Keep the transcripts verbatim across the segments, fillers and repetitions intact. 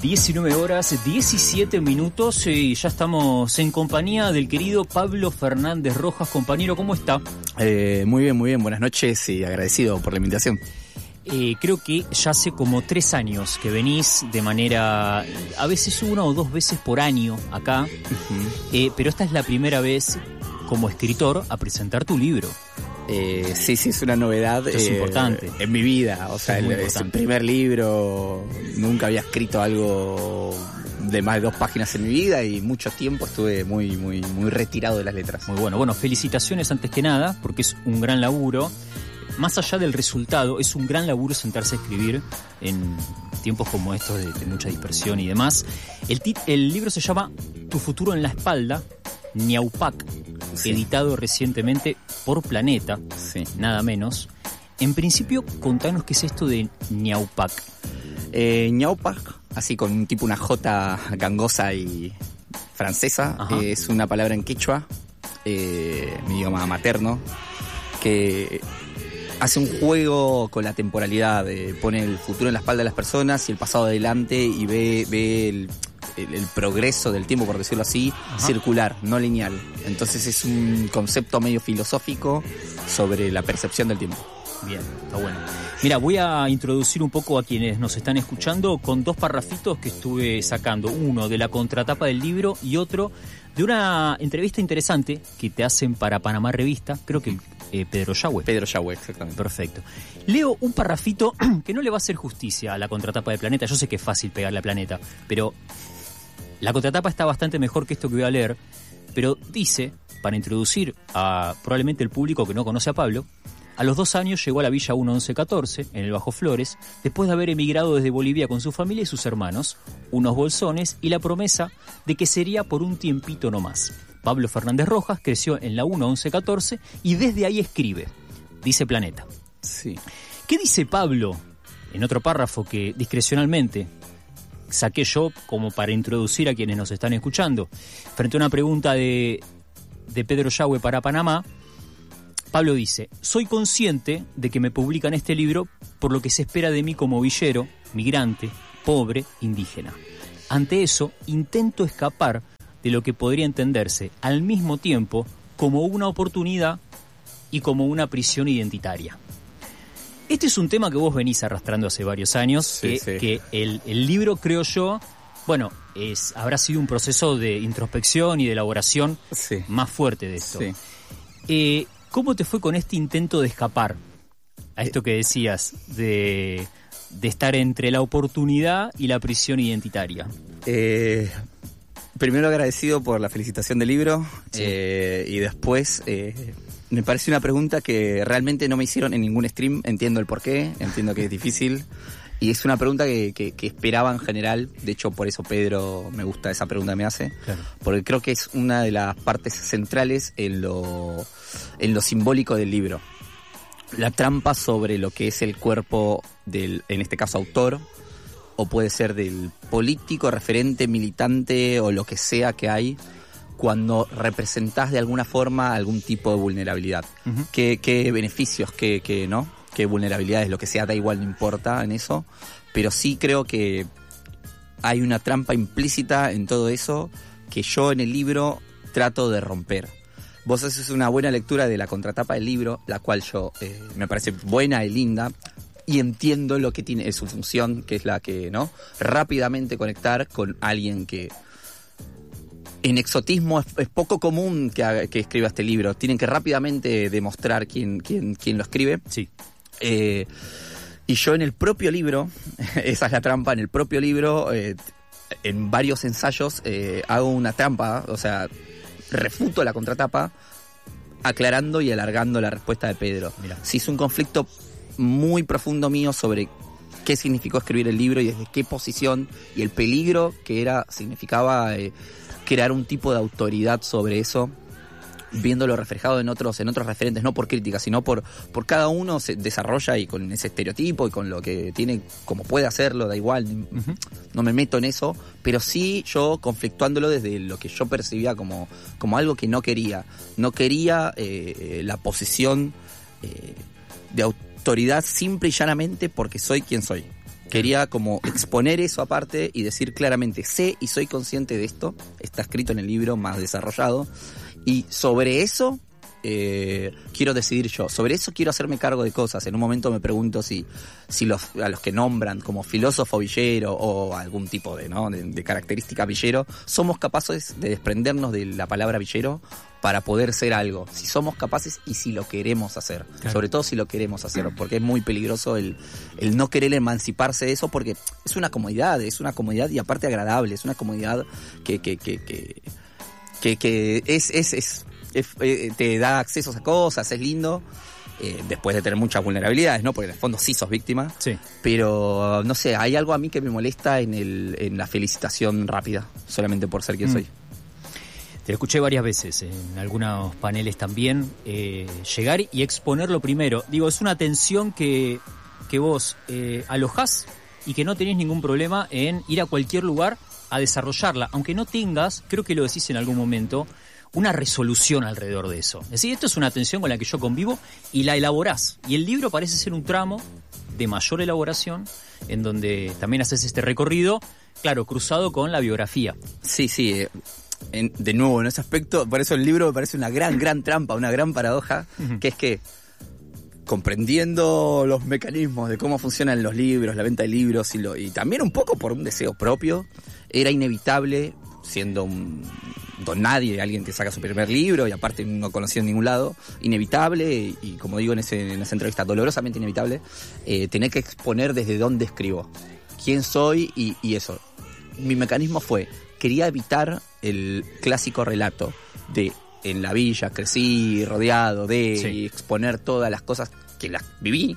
diecinueve horas, diecisiete minutos y ya estamos en compañía del querido Pablo Fernández Rojas. Compañero, ¿cómo está? Eh, muy bien, muy bien. Buenas noches y agradecido por la invitación. Eh, creo que ya hace como tres años que venís de manera, a veces una o dos veces por año acá, uh-huh. eh, pero esta es la primera vez como escritor a presentar tu libro. Eh, sí, sí, es una novedad. Esto es eh, importante. En mi vida, o sea, es, el, es el primer libro, nunca había escrito algo de más de dos páginas en mi vida y mucho tiempo estuve muy, muy, muy retirado de las letras. Muy bueno, bueno, felicitaciones antes que nada, porque es un gran laburo. Más allá del resultado, es un gran laburo sentarse a escribir en tiempos como estos de, de mucha dispersión y demás. El, tit- el libro se llama Tu futuro en la espalda, Ñaupac, sí. Editado recientemente por Planeta, sí. Nada menos. En principio, contanos qué es esto de Ñaupac. Eh, Ñaupac, así con un tipo una J gangosa y francesa, eh, es una palabra en quechua, eh, mi idioma materno, que hace un juego con la temporalidad, eh, pone el futuro en la espalda de las personas y el pasado adelante y ve, ve el, el, el progreso del tiempo, por decirlo así, Ajá. circular, no lineal. Entonces es un concepto medio filosófico sobre la percepción del tiempo. Bien, está bueno. Mira, voy a introducir un poco a quienes nos están escuchando con dos parrafitos que estuve sacando. Uno de la contratapa del libro y otro de una entrevista interesante que te hacen para Panamá Revista, creo que eh, Pedro Yagüe. Pedro Yagüe, exactamente. Perfecto. Leo un parrafito que no le va a hacer justicia a la contratapa de Planeta. Yo sé que es fácil pegarle a Planeta, pero la contratapa está bastante mejor que esto que voy a leer. Pero dice, para introducir a probablemente el público que no conoce a Pablo, a los dos años llegó a la Villa uno once catorce, en el Bajo Flores, después de haber emigrado desde Bolivia con su familia y sus hermanos, unos bolsones y la promesa de que sería por un tiempito nomás. Pablo Fernández Rojas creció en la uno once catorce y desde ahí escribe, dice Planeta. Sí. ¿Qué dice Pablo? En otro párrafo que discrecionalmente saqué yo como para introducir a quienes nos están escuchando, frente a una pregunta de, de Pedro Yagüe para Panamá, Pablo dice: soy consciente de que me publican este libro por lo que se espera de mí como villero, migrante, pobre, indígena. Ante eso, intento escapar de lo que podría entenderse al mismo tiempo como una oportunidad y como una prisión identitaria. Este es un tema que vos venís arrastrando hace varios años, sí, que, sí. que el, el libro, creo yo, bueno, es, habrá sido un proceso de introspección y de elaboración sí. más fuerte de esto. Sí. Eh, ¿Cómo te fue con este intento de escapar a esto que decías, de, de estar entre la oportunidad y la prisión identitaria? Eh, primero agradecido por la felicitación del libro, sí. eh, y después eh, me parece una pregunta que realmente no me hicieron en ningún stream. Entiendo el porqué, entiendo que es difícil y es una pregunta que, que, que esperaba en general. De hecho, por eso Pedro me gusta esa pregunta que me hace, claro. Porque creo que es una de las partes centrales en lo, en lo simbólico del libro. La trampa sobre lo que es el cuerpo del, en este caso, autor, o puede ser del político, referente, militante o lo que sea que hay, cuando representás de alguna forma algún tipo de vulnerabilidad. Uh-huh. ¿Qué, qué beneficios, qué, qué no? Qué vulnerabilidades, lo que sea, da igual, no importa en eso. Pero sí creo que hay una trampa implícita en todo eso que yo en el libro trato de romper. Vos haces una buena lectura de la contratapa del libro, la cual yo eh, me parece buena y linda, y entiendo lo que tiene su función, que es la que, ¿no? Rápidamente conectar con alguien que en exotismo es, es poco común que, haga, que escriba este libro. Tienen que rápidamente demostrar quién, quién, quién lo escribe. Sí. Eh, y yo en el propio libro, esa es la trampa, en el propio libro, eh, en varios ensayos, eh, hago una trampa, o sea, refuto la contratapa, aclarando y alargando la respuesta de Pedro. Mirá. Sí, es un conflicto muy profundo mío sobre qué significó escribir el libro y desde qué posición, y el peligro que era, significaba eh, crear un tipo de autoridad sobre eso, viéndolo reflejado en otros en otros referentes, no por crítica, sino por por cada uno se desarrolla y con ese estereotipo y con lo que tiene, como puede hacerlo, da igual, uh-huh. No me meto en eso, pero sí yo conflictuándolo desde lo que yo percibía como, como algo que no quería. No quería eh, la posición eh, de autoridad simple y llanamente porque soy quien soy. Quería como exponer eso aparte y decir claramente, sé y soy consciente de esto, está escrito en el libro más desarrollado, y sobre eso eh, quiero decidir yo, sobre eso quiero hacerme cargo de cosas. En un momento me pregunto si, si los, a los que nombran como filósofo villero o algún tipo de, ¿no? de, de característica villero, somos capaces de desprendernos de la palabra villero para poder ser algo, si somos capaces y si lo queremos hacer, claro. Sobre todo si lo queremos hacer, porque es muy peligroso el, el no querer emanciparse de eso, porque es una comodidad, es una comodidad y aparte agradable, es una comodidad que que que que, que, que es, es, es, es, es te da accesos a cosas, es lindo, eh, después de tener muchas vulnerabilidades, ¿no? Porque en el fondo sí sos víctima, sí. Pero no sé, hay algo a mí que me molesta en el en la felicitación rápida, solamente por ser quien mm. soy. Te lo escuché varias veces, en algunos paneles también, eh, llegar y exponerlo primero. Digo, es una tensión que, que vos eh, alojás y que no tenés ningún problema en ir a cualquier lugar a desarrollarla, aunque no tengas, creo que lo decís en algún momento, una resolución alrededor de eso. Es decir, esto es una tensión con la que yo convivo y la elaborás. Y el libro parece ser un tramo de mayor elaboración, en donde también haces este recorrido, claro, cruzado con la biografía. Sí, sí, eh... En, de nuevo, en ese aspecto, por eso el libro me parece una gran, gran trampa, una gran paradoja, uh-huh. Que es que, comprendiendo los mecanismos de cómo funcionan los libros, la venta de libros, y, lo, y también un poco por un deseo propio, era inevitable, siendo un don nadie, alguien que saca su primer libro, y aparte no conocido en ningún lado, inevitable, y, y como digo en, ese, en esa entrevista, dolorosamente inevitable, eh, tener que exponer desde dónde escribo, quién soy, y, y eso. Mi mecanismo fue, quería evitar el clásico relato de en la villa crecí rodeado de sí. Y exponer todas las cosas que las viví,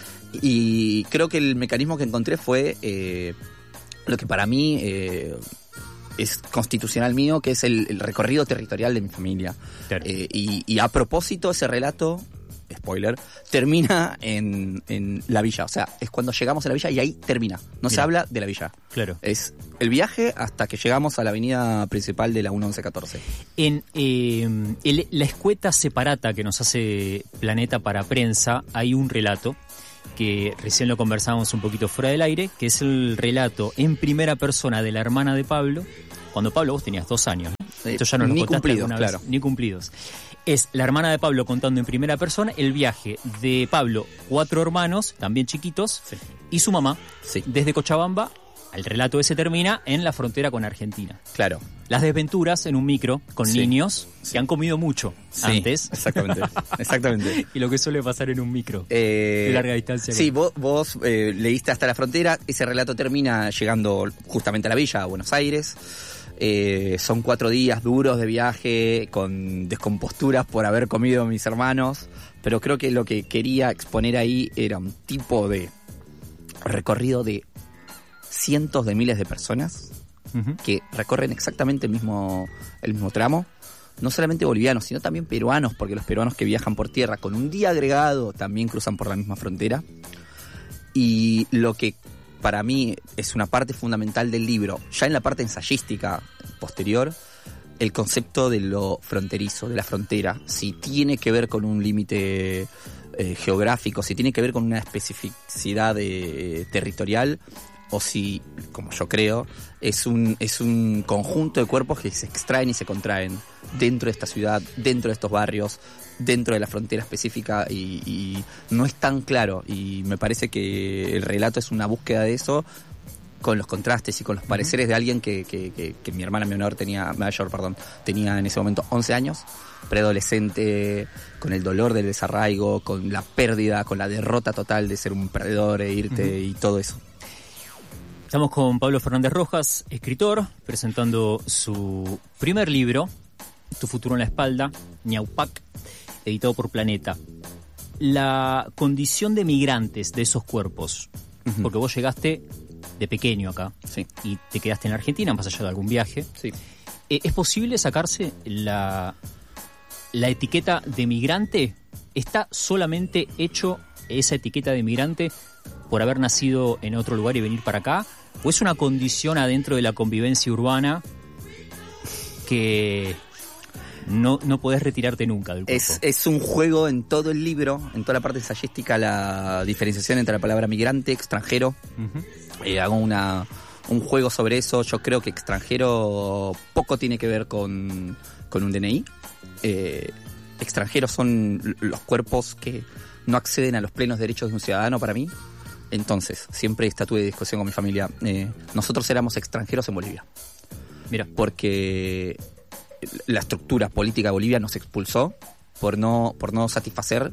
y creo que el mecanismo que encontré fue eh, lo que para mí eh, es constitucional mío, que es el, el recorrido territorial de mi familia, claro. eh, y, y a propósito ese relato, spoiler, termina en, en la villa. O sea, es cuando llegamos a la villa y ahí termina. No Mira. Se habla de la villa. Claro. Es el viaje hasta que llegamos a la avenida principal de la uno once catorce. En eh, el, la escueta separata que nos hace Planeta para prensa, hay un relato que recién lo conversábamos un poquito fuera del aire, que es el relato en primera persona de la hermana de Pablo, cuando Pablo vos tenías dos años, ¿no? Sí, Esto ya no nos ni cumplidos, claro. Ni cumplidos. Es la hermana de Pablo contando en primera persona el viaje de Pablo, cuatro hermanos, también chiquitos, sí. Y su mamá, sí. Desde Cochabamba. El relato ese termina en la frontera con Argentina. Claro. Las desventuras en un micro con sí. niños sí. que han comido mucho sí, antes. Exactamente. Exactamente. Y lo que suele pasar en un micro eh, de larga distancia. Sí, vos, vos eh, leíste hasta la frontera. Ese relato termina llegando justamente a la villa, a Buenos Aires. Eh, son cuatro días duros de viaje, con descomposturas por haber comido mis hermanos. Pero creo que lo que quería exponer ahí era un tipo de recorrido de cientos de miles de personas uh-huh. que recorren exactamente el mismo, el mismo tramo, no solamente bolivianos, sino también peruanos, porque los peruanos que viajan por tierra con un día agregado también cruzan por la misma frontera. Y lo que para mí es una parte fundamental del libro, ya en la parte ensayística posterior, el concepto de lo fronterizo, de la frontera, si tiene que ver con un límite eh, geográfico, si tiene que ver con una especificidad eh, territorial, o si, como yo creo, es un es un conjunto de cuerpos que se extraen y se contraen dentro de esta ciudad, dentro de estos barrios, dentro de la frontera específica, y, y no es tan claro, y me parece que el relato es una búsqueda de eso, con los contrastes y con los pareceres de alguien que, que, que, que mi hermana menor tenía, mayor, perdón, tenía en ese momento once años, preadolescente, con el dolor del desarraigo, con la pérdida, con la derrota total de ser un perdedor e irte uh-huh. y todo eso. Estamos con Pablo Fernández Rojas, escritor, presentando su primer libro, Tu futuro en la espalda, Ñaupac, editado por Planeta. La condición de migrantes de esos cuerpos, uh-huh. porque vos llegaste de pequeño acá, sí. y te quedaste en Argentina, más allá de algún viaje. Sí. Eh, ¿Es posible sacarse la, la etiqueta de migrante? ¿Está solamente hecho esa etiqueta de migrante por haber nacido en otro lugar y venir para acá? ¿O es una condición adentro de la convivencia urbana que no, no podés retirarte nunca del cuerpo? Es, es un juego en todo el libro, en toda la parte ensayística, la diferenciación entre la palabra migrante, extranjero, uh-huh. Eh, hago una, un juego sobre eso. Yo creo que extranjero poco tiene que ver con, con un D N I. Eh, extranjeros son los cuerpos que no acceden a los plenos derechos de un ciudadano para mí. Entonces, siempre esta tuve discusión con mi familia. Eh, nosotros éramos extranjeros en Bolivia. Mira. Porque la estructura política de Bolivia nos expulsó por no, por no satisfacer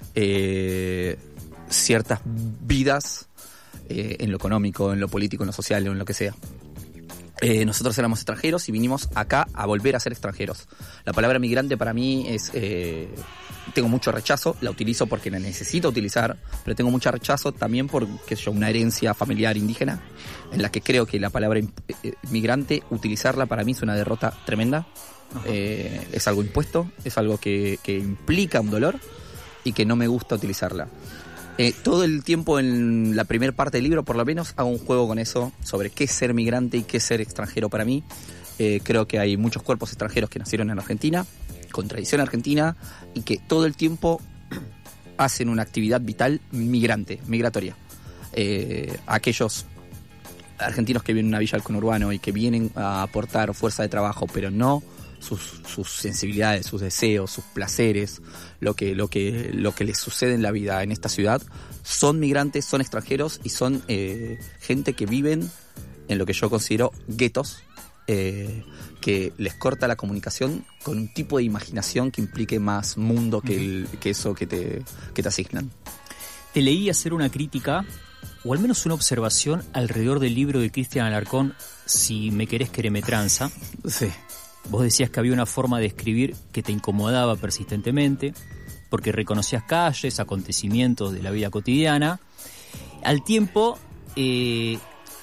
eh, ciertas vidas eh, en lo económico, en lo político, en lo social, en lo que sea. Eh, nosotros éramos extranjeros y vinimos acá a volver a ser extranjeros. La palabra migrante para mí es... Eh, tengo mucho rechazo, la utilizo porque la necesito utilizar, pero tengo mucho rechazo también por, qué sé yo, una herencia familiar indígena, en la que creo que la palabra eh, migrante, utilizarla para mí es una derrota tremenda. Eh, es algo impuesto, es algo que, que implica un dolor y que no me gusta utilizarla. Eh, todo el tiempo en la primera parte del libro, por lo menos, hago un juego con eso, sobre qué es ser migrante y qué es ser extranjero para mí. Eh, creo que hay muchos cuerpos extranjeros que nacieron en Argentina, con tradición argentina, y que todo el tiempo hacen una actividad vital migrante, migratoria. Eh, aquellos argentinos que viven en una villa del conurbano y que vienen a aportar fuerza de trabajo, pero no sus, sus sensibilidades, sus deseos, sus placeres, lo que, lo que, lo que les sucede en la vida en esta ciudad, son migrantes, son extranjeros y son eh, gente que viven en lo que yo considero guetos, eh, que les corta la comunicación con un tipo de imaginación que implique más mundo que, el, que eso que te, que te asignan. Te leí hacer una crítica, o al menos una observación, alrededor del libro de Cristian Alarcón, Si me querés quereme tranza. Sí. Vos decías que había una forma de escribir que te incomodaba persistentemente, porque reconocías calles, acontecimientos de la vida cotidiana, al tiempo eh,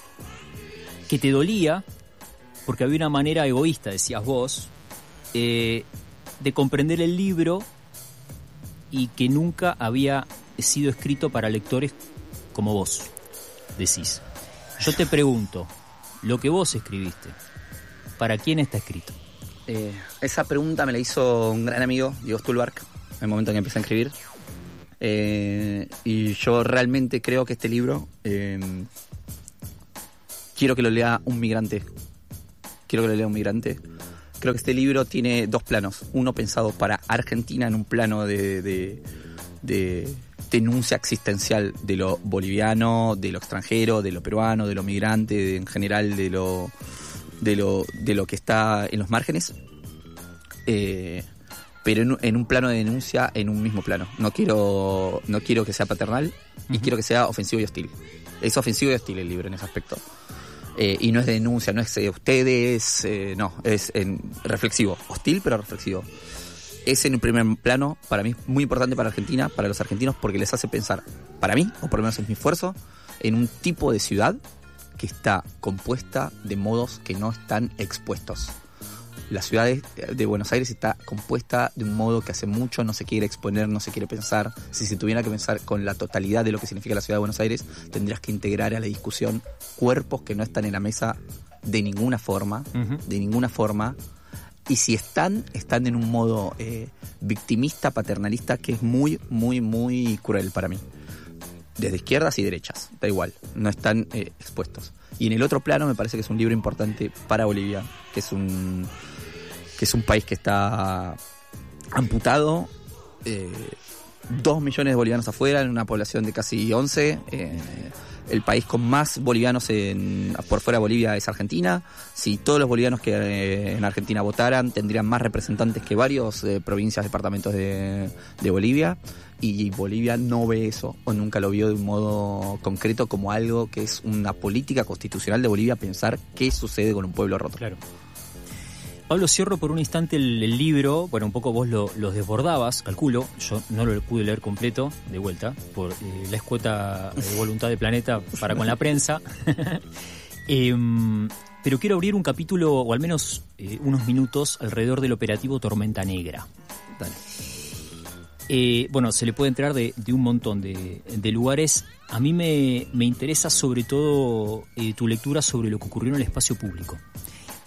que te dolía, porque había una manera egoísta, decías vos, eh, de comprender el libro y que nunca había sido escrito para lectores como vos, decís. Yo te pregunto, lo que vos escribiste, ¿para quién está escrito? Eh, esa pregunta me la hizo un gran amigo, Diego Stulbark, en el momento en que empecé a escribir. Eh, y yo realmente creo que este libro eh, quiero que lo lea un migrante. Quiero que lo lea un migrante. Creo que este libro tiene dos planos. Uno pensado para Argentina en un plano de, de, de denuncia existencial de lo boliviano, de lo extranjero, de lo peruano, de lo migrante, de, en general de lo, de lo, de lo que está en los márgenes. Eh, pero en, en un plano de denuncia, en un mismo plano. No quiero, no quiero que sea paternal y uh-huh. quiero que sea ofensivo y hostil. Es ofensivo y hostil el libro en ese aspecto. Eh, y no es de denuncia, no es de ustedes, eh, no, es en reflexivo, hostil pero reflexivo. Es en el primer plano, para mí muy importante para Argentina, para los argentinos, porque les hace pensar, para mí, o por lo menos es mi esfuerzo, en un tipo de ciudad que está compuesta de modos que no están expuestos. La ciudad de Buenos Aires está compuesta de un modo que hace mucho no se quiere exponer, no se quiere pensar. Si se tuviera que pensar con la totalidad de lo que significa la ciudad de Buenos Aires, tendrías que integrar a la discusión cuerpos que no están en la mesa de ninguna forma, uh-huh. de ninguna forma. Y si están, están en un modo eh, victimista, paternalista, que es muy, muy, muy cruel para mí. Desde izquierdas y derechas, da igual, no están eh, expuestos. Y en el otro plano me parece que es un libro importante para Bolivia, que es un que es un país que está amputado, eh, dos millones de bolivianos afuera, en una población de casi once. Eh, el país con más bolivianos en, por fuera de Bolivia es Argentina. Si todos los bolivianos que eh, en Argentina votaran, tendrían más representantes que varios eh, provincias, departamentos de, de Bolivia. Y Bolivia no ve eso, o nunca lo vio de un modo concreto como algo que es una política constitucional de Bolivia, pensar qué sucede con un pueblo roto. Claro. Pablo, cierro por un instante el, el libro. Bueno, un poco vos lo, lo desbordabas, calculo. Yo no lo pude leer completo, de vuelta, por eh, la escueta eh, voluntad de Planeta para con la prensa. eh, pero quiero abrir un capítulo, o al menos eh, unos minutos, alrededor del operativo Tormenta Negra. Dale. Eh, bueno, se le puede enterar de, de un montón de, de lugares. A mí me, me interesa sobre todo eh, tu lectura sobre lo que ocurrió en el espacio público.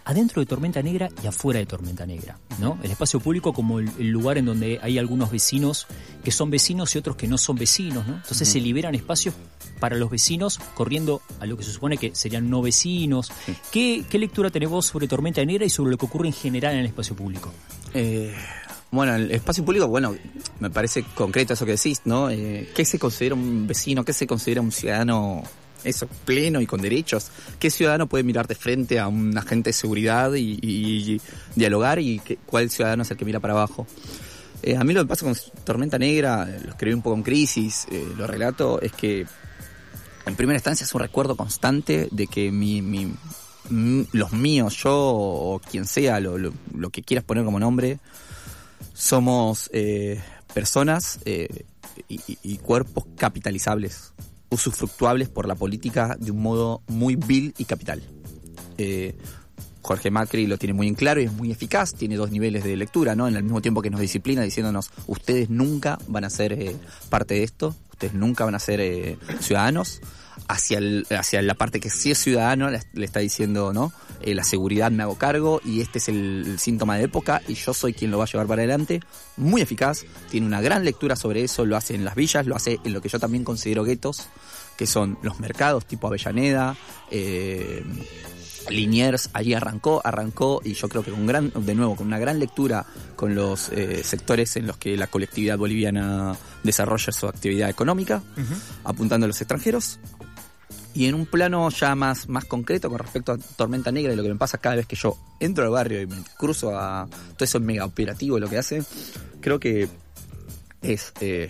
adentro de Tormenta Negra y afuera de Tormenta Negra, ¿no? El espacio público como el, el lugar en donde hay algunos vecinos que son vecinos y otros que no son vecinos, ¿no? Entonces uh-huh. se liberan espacios para los vecinos corriendo a lo que se supone que serían no vecinos. Sí. ¿Qué, ¿Qué lectura tenés vos sobre Tormenta Negra y sobre lo que ocurre en general en el espacio público? Eh... Bueno, el espacio público, bueno, me parece concreto eso que decís, ¿no? Eh, ¿Qué se considera un vecino? ¿Qué se considera un ciudadano, eso, pleno y con derechos? ¿Qué ciudadano puede mirar de frente a un agente de seguridad y, y, y dialogar? ¿Y qué, cuál ciudadano es el que mira para abajo? Eh, a mí lo que pasa con Tormenta Negra, lo escribí un poco en Crisis, eh, lo relato, es que en primera instancia es un recuerdo constante de que mi... mi los míos, yo o quien sea, lo, lo, lo que quieras poner como nombre... Somos eh, personas eh, y, y cuerpos capitalizables, usufructuables por la política de un modo muy vil y capital. Eh, Jorge Macri lo tiene muy en claro y es muy eficaz, tiene dos niveles de lectura, ¿no? En el mismo tiempo que nos disciplina diciéndonos, ustedes nunca van a ser eh, parte de esto, ustedes nunca van a ser eh, ciudadanos. Hacia, el, hacia la parte que sí es ciudadano le, le está diciendo, ¿no? Eh, la seguridad me hago cargo y este es el, el síntoma de época y yo soy quien lo va a llevar para adelante. Muy eficaz, tiene una gran lectura sobre eso, lo hace en las villas, lo hace en lo que yo también considero guetos, que son los mercados tipo Avellaneda, eh, Liniers. Allí arrancó, arrancó y yo creo que con gran, de nuevo, con una gran lectura con los eh, sectores en los que la colectividad boliviana desarrolla su actividad económica, uh-huh. apuntando a los extranjeros. Y en un plano ya más, más concreto con respecto a Tormenta Negra y lo que me pasa cada vez que yo entro al barrio y me cruzo a todo eso mega operativo lo que hace, creo que es eh,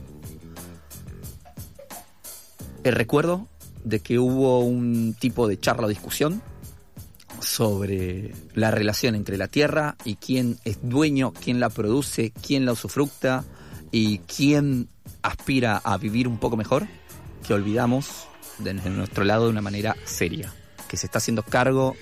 el recuerdo de que hubo un tipo de charla o discusión sobre la relación entre la tierra y quién es dueño, quién la produce, quién la usufructa y quién aspira a vivir un poco mejor, que olvidamos desde nuestro lado de una manera seria, que se está haciendo cargo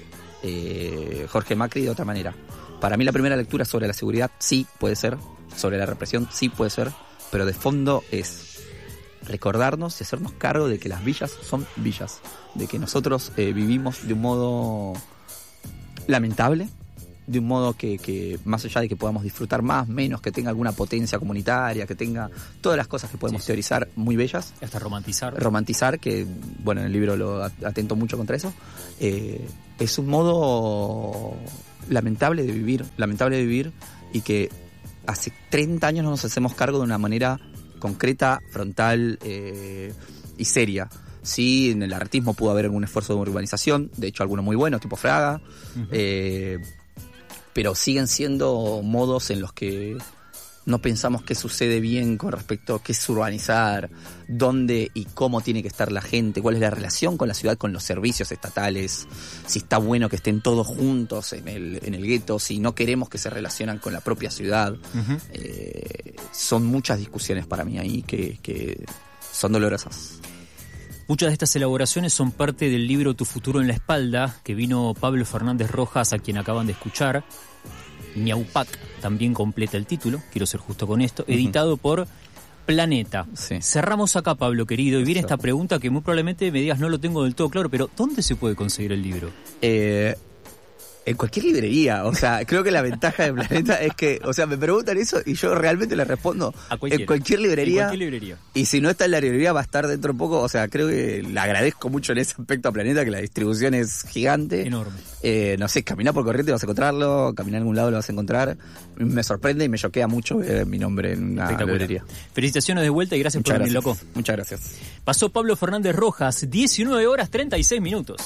eh, Jorge Macri de otra manera. Para mí la primera lectura sobre la seguridad sí puede ser, sobre la represión sí puede ser, pero de fondo es recordarnos y hacernos cargo de que las villas son villas, de que nosotros eh, vivimos de un modo lamentable, de un modo que, que más allá de que podamos disfrutar más, menos, que tenga alguna potencia comunitaria, que tenga todas las cosas que podemos sí, teorizar muy bellas. Hasta romantizar. Romantizar, que bueno, en el libro lo atento mucho contra eso. Eh, es un modo lamentable de vivir, lamentable de vivir y que hace treinta años no nos hacemos cargo de una manera concreta, frontal eh, y seria. Sí, en el artismo pudo haber algún esfuerzo de urbanización, de hecho algunos muy buenos, tipo Fraga, uh-huh. eh, pero siguen siendo modos en los que no pensamos qué sucede bien con respecto a qué es urbanizar, dónde y cómo tiene que estar la gente, cuál es la relación con la ciudad, con los servicios estatales, si está bueno que estén todos juntos en el, en el gueto, si no queremos que se relacionan con la propia ciudad. Uh-huh. Eh, son muchas discusiones para mí ahí que, que son dolorosas. Muchas de estas elaboraciones son parte del libro Tu futuro en la espalda, que vino Pablo Fernández Rojas, a quien acaban de escuchar. Ñaupac también completa el título, quiero ser justo con esto, uh-huh. editado por Planeta. Sí. Cerramos acá, Pablo, querido, y viene esta pregunta que muy probablemente me digas no lo tengo del todo claro, pero ¿dónde se puede conseguir el libro? Eh... En cualquier librería, o sea, creo que la ventaja de Planeta es que, o sea, me preguntan eso y yo realmente les respondo a en cualquier librería. En cualquier librería. Y si no está en la librería va a estar dentro de poco, o sea, creo que le agradezco mucho en ese aspecto a Planeta, que la distribución es gigante. Enorme. Eh, no sé, caminar por Corrientes vas a encontrarlo, caminar a algún lado lo vas a encontrar. Me sorprende y me choquea mucho ver mi nombre en una librería. Felicitaciones de vuelta y gracias Muchas por venir, gracias. loco. Muchas gracias. Pasó Pablo Fernández Rojas, diecinueve horas treinta y seis minutos.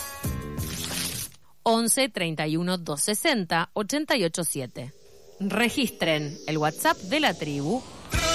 once treinta y uno doscientos sesenta ochenta y ocho siete. Registren el WhatsApp de la tribu